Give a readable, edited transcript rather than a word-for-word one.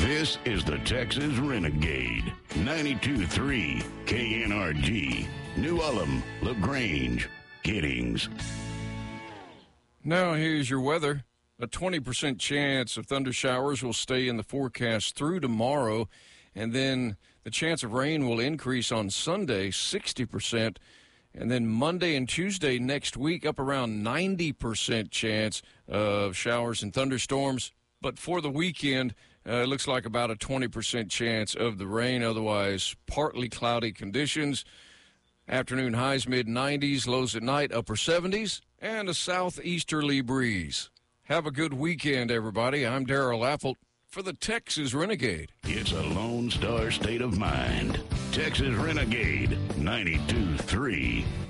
This is the Texas Renegade. 92.3 KNRG. New Ulm, LaGrange, Giddings. Now here's your weather. A 20% chance of thunder showers will stay in the forecast through tomorrow, and then the chance of rain will increase on Sunday, 60%, and then Monday and Tuesday next week, up around 90% chance of showers and thunderstorms. But for the weekend, it looks like about a 20% chance of the rain, otherwise partly cloudy conditions. Afternoon highs mid-90s, lows at night upper 70s, and a southeasterly breeze. Have a good weekend, everybody. I'm Darrell Apple for the Texas Renegade. It's a Lone Star state of mind. Texas Renegade 92.3